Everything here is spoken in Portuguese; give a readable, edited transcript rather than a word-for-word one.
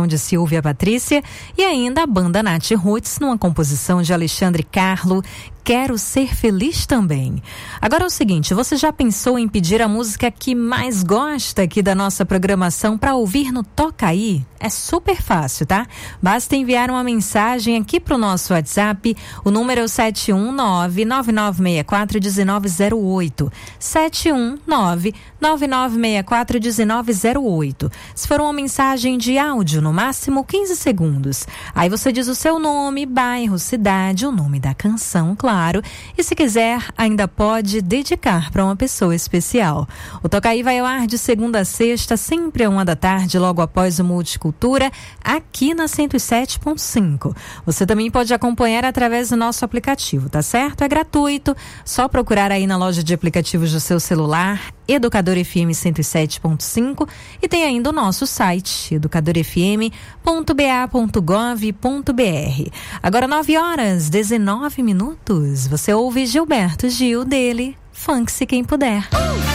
composição de Silvia Patrícia, e ainda a banda Nath Roots, numa composição de Alexandre Carlo, Quero Ser Feliz Também. Agora é o seguinte, você já pensou em pedir a música que mais gosta aqui da nossa programação para ouvir no Toca Aí? É super fácil, tá? Basta enviar uma mensagem aqui pro nosso WhatsApp, o número é o 719-9964-1908. 719-9964-1908. Se for uma mensagem de áudio, no máximo 15 segundos. Aí você diz o seu nome, bairro, cidade, o nome da canção, claro. E se quiser, ainda pode dedicar para uma pessoa especial. O Toca Aí vai ao ar de segunda a sexta, sempre à 13h, logo após o Multicultura, aqui na 107.5. Você também pode acompanhar através do nosso aplicativo, tá certo? É gratuito, só procurar aí na loja de aplicativos do seu celular, Educador FM 107.5, e tem ainda o nosso site, educadorfm.ba.gov.br. Agora 9h19. Você ouve Gilberto Gil, dele, Funk Se Quem Puder.